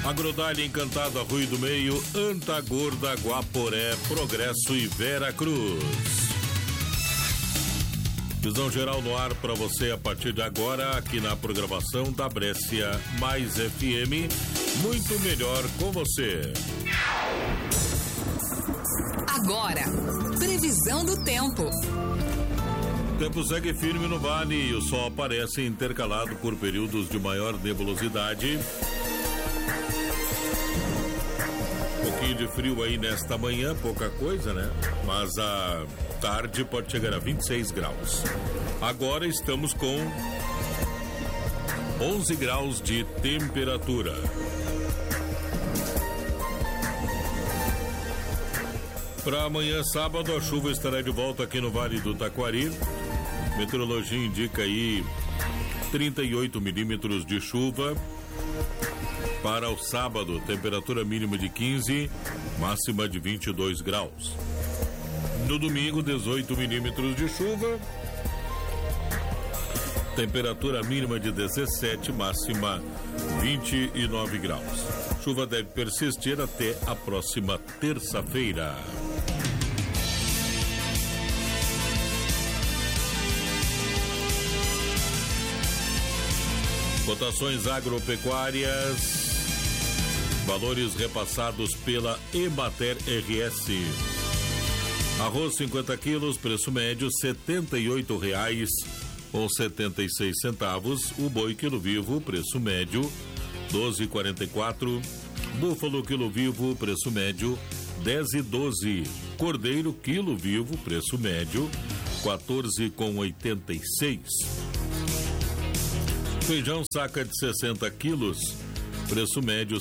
Agrodália Encantado, Arroio do Meio, Antagorda, Guaporé, Progresso e Vera Cruz. Visão geral no ar para você a partir de agora, aqui na programação da Brescia Mais FM. Muito melhor com você. Agora, previsão do tempo. O tempo segue firme no vale e o sol aparece intercalado por períodos de maior nebulosidade. Um pouquinho de frio aí nesta manhã, pouca coisa, né? Mas a tarde pode chegar a 26 graus. Agora estamos com 11 graus de temperatura. Para amanhã, sábado, a chuva estará de volta aqui no Vale do Taquari. Meteorologia indica aí 38 milímetros de chuva. Para o sábado, temperatura mínima de 15, máxima de 22 graus. No domingo, 18 milímetros de chuva. Temperatura mínima de 17, máxima 29 graus. Chuva deve persistir até a próxima terça-feira. Cotações agropecuárias, valores repassados pela Emater RS. Arroz 50 quilos, preço médio R$78,76. O boi quilo vivo, preço médio R$12,44. Búfalo quilo vivo, preço médio R$10,12. Cordeiro quilo vivo, preço médio R$14,86. Feijão saca de 60 quilos, preço médio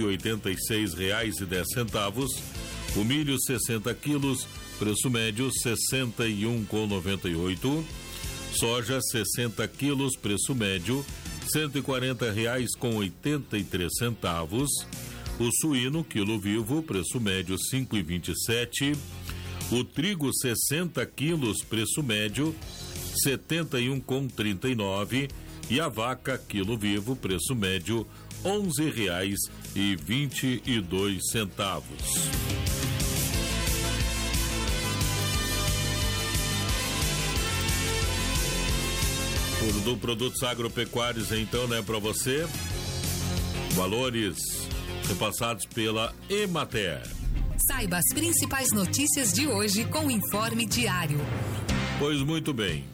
R$186,10. O milho 60 quilos, preço médio R$61,98. Soja 60 quilos, preço médio R$140,83. O suíno quilo vivo, preço médio R$5,27. O trigo 60 quilos, preço médio R$71,39. E a vaca quilo vivo, preço médio R$11,22. Do produtos agropecuários, então, né, para você. Valores repassados pela Emater. Saiba as principais notícias de hoje com o Informe Diário. Pois muito bem.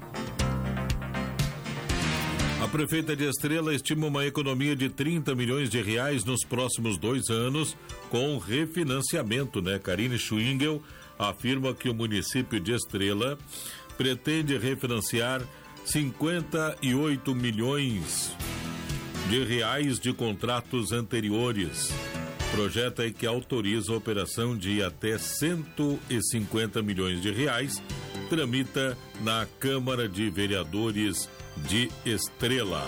A prefeita de Estrela estima uma economia de R$30 milhões nos próximos 2 anos com refinanciamento, né? Karine Schwingel afirma que o município de Estrela pretende refinanciar R$58 milhões de contratos anteriores. Projeto aí que autoriza a operação de até R$150 milhões tramita na Câmara de Vereadores de Estrela.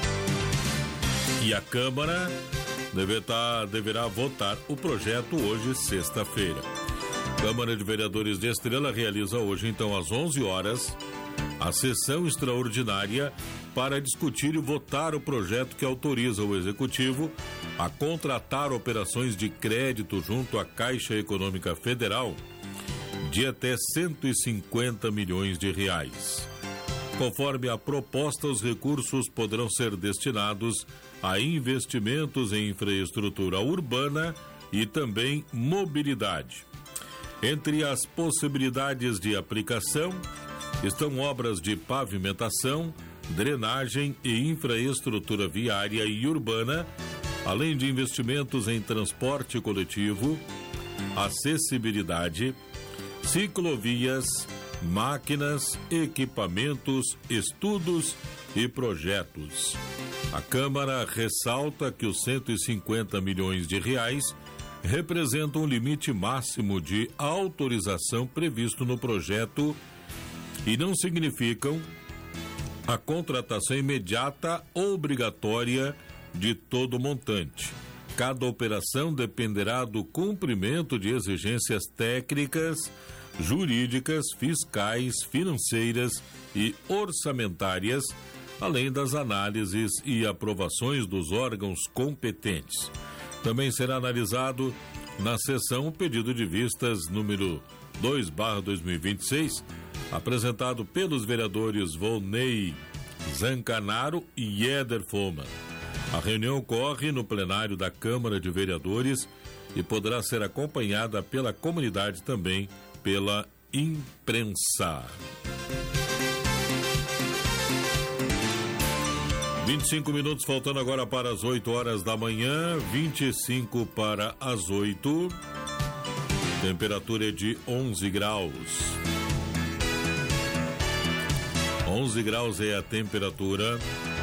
E a Câmara deverá votar o projeto hoje, sexta-feira. Câmara de Vereadores de Estrela realiza hoje, então, às 11 horas, a sessão extraordinária para discutir e votar o projeto que autoriza o Executivo a contratar operações de crédito junto à Caixa Econômica Federal de até R$150 milhões. Conforme a proposta, os recursos poderão ser destinados a investimentos em infraestrutura urbana e também mobilidade. Entre as possibilidades de aplicação estão obras de pavimentação, drenagem e infraestrutura viária e urbana, além de investimentos em transporte coletivo, acessibilidade, ciclovias, máquinas, equipamentos, estudos e projetos. A Câmara ressalta que os R$150 milhões representam um limite máximo de autorização previsto no projeto e não significam a contratação imediata obrigatória de todo o montante. Cada operação dependerá do cumprimento de exigências técnicas, jurídicas, fiscais, financeiras e orçamentárias, além das análises e aprovações dos órgãos competentes. Também será analisado na sessão o pedido de vistas número 2/2026, apresentado pelos vereadores Volney Zancanaro e Éder Foman. A reunião ocorre no plenário da Câmara de Vereadores e poderá ser acompanhada pela comunidade também pela imprensa. 25 minutos faltando agora para as 8 horas da manhã, 25 para as 8. Temperatura é de 11 graus. 11 graus é a temperatura.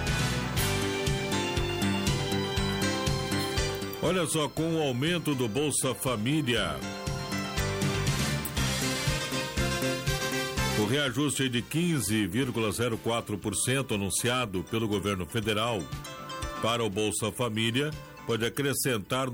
Olha só, com o aumento do Bolsa Família, o reajuste de 15,04% anunciado pelo governo federal para o Bolsa Família pode acrescentar R$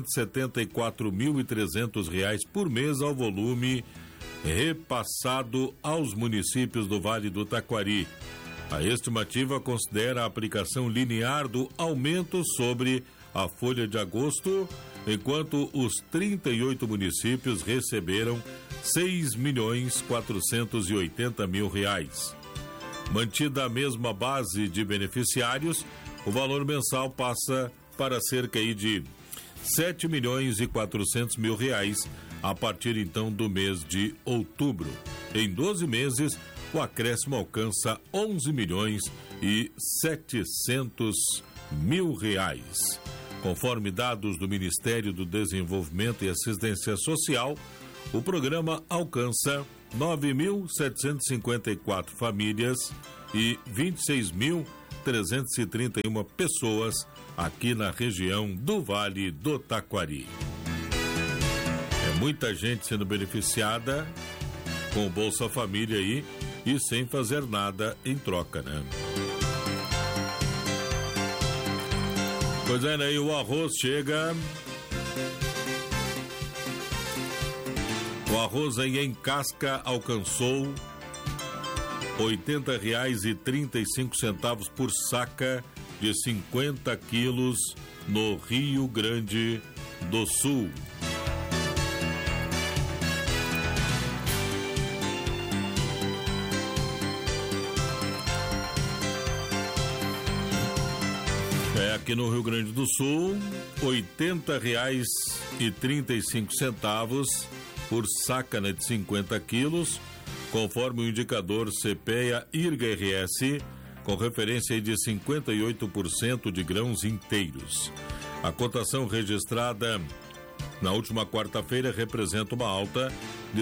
974.300 por mês ao volume repassado aos municípios do Vale do Taquari. A estimativa considera a aplicação linear do aumento sobre a folha de agosto, enquanto os 38 municípios receberam R$ 6.480.000. Mantida a mesma base de beneficiários, o valor mensal passa para cerca de R$ 7.400.000 a partir então do mês de outubro. Em 12 meses, o acréscimo alcança R$ 11.700.000. Conforme dados do Ministério do Desenvolvimento e Assistência Social, o programa alcança 9.754 famílias e 26.331 pessoas aqui na região do Vale do Taquari. É muita gente sendo beneficiada com o Bolsa Família aí e sem fazer nada em troca, né? Pois é, né? E o arroz chega. O arroz aí em casca alcançou R$ 80,35 por saca de 50 quilos no Rio Grande do Sul. Aqui no Rio Grande do Sul, R$ 80,35 por saca, né, de 50 quilos, conforme o indicador CPEA-IRGA-RS, com referência de 58% de grãos inteiros. A cotação registrada na última quarta-feira representa uma alta de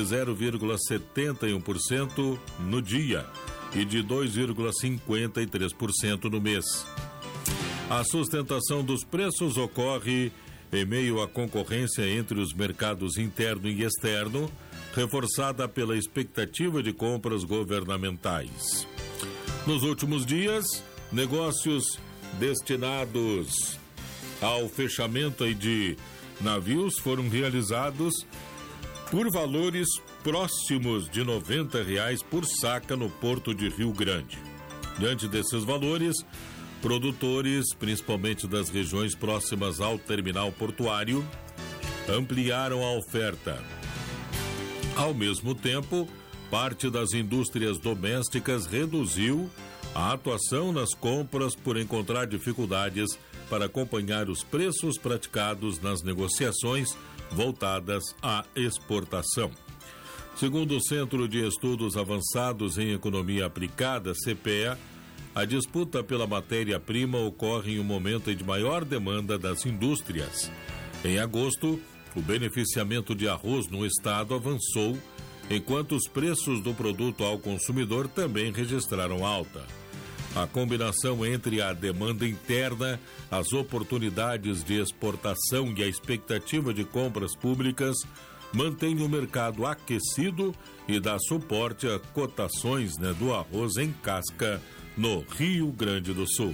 0,71% no dia e de 2,53% no mês. A sustentação dos preços ocorre em meio à concorrência entre os mercados interno e externo, reforçada pela expectativa de compras governamentais. Nos últimos dias, negócios destinados ao fechamento de navios foram realizados por valores próximos de R$ 90 por saca no Porto de Rio Grande. Diante desses valores, produtores, principalmente das regiões próximas ao terminal portuário, ampliaram a oferta. Ao mesmo tempo, parte das indústrias domésticas reduziu a atuação nas compras por encontrar dificuldades para acompanhar os preços praticados nas negociações voltadas à exportação. Segundo o Centro de Estudos Avançados em Economia Aplicada, CPEA, a disputa pela matéria-prima ocorre em um momento de maior demanda das indústrias. Em agosto, o beneficiamento de arroz no estado avançou, enquanto os preços do produto ao consumidor também registraram alta. A combinação entre a demanda interna, as oportunidades de exportação e a expectativa de compras públicas mantém o mercado aquecido e dá suporte a cotações, do arroz em casca no Rio Grande do Sul.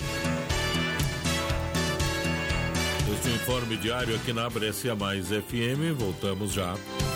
Este informe diário aqui na Brescia Mais FM. Voltamos já.